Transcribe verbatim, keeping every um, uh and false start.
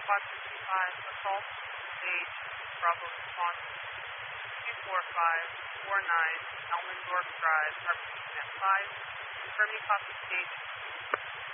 Quad fifty-five, assault, stage, Bravo response, two four five four nine, Elmendorf Drive, R P at five, confirming copy stage.